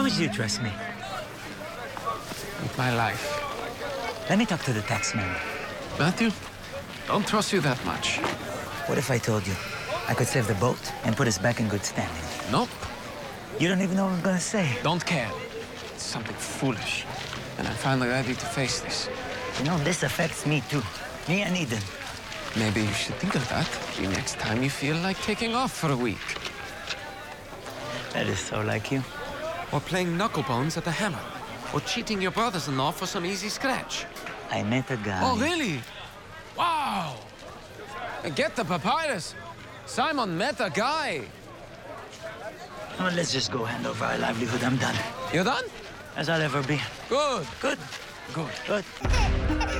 much do you trust me? With my life. Let me talk to the taxman. Matthew, don't trust you that much. What if I told you I could save the boat and put us back in good standing? Nope. You don't even know what I'm gonna say. Don't care. It's something foolish. And I'm finally ready to face this. You know, this affects me too. Me and Eden. Maybe you should think of that the next time you feel like taking off for a week. That is so like you. Or playing knucklebones at the hammer. Or cheating your brothers-in-law for some easy scratch. I met a guy. Oh, really? Wow! Get the papyrus! Simon met a guy! Well, let's just go hand over our livelihood. I'm done. You done? As I'll ever be. Good. Good. Good. Good.